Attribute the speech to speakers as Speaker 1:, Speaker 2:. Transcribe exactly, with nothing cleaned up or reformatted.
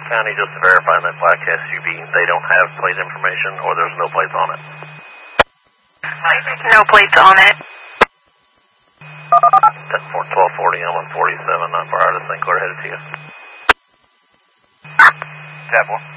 Speaker 1: County, just to verify that black S U V, they don't have plate information or there's no plates on it.
Speaker 2: No plates on it.
Speaker 1: ten four, twelve forty, I'm on forty-seven, I'm prior to Saint Clair, headed to you.
Speaker 3: Tap one.